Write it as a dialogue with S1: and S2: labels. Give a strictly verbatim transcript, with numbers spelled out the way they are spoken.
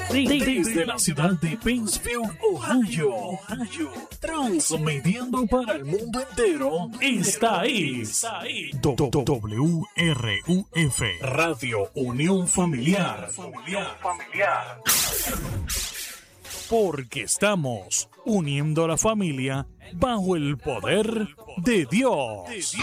S1: Desde la ciudad de Pennsfield, Ohio, Ohio, transmitiendo para el mundo entero, esta es W R U F, Radio Unión Familiar. Familiar. Familiar. Porque estamos uniendo a la familia bajo el poder de Dios.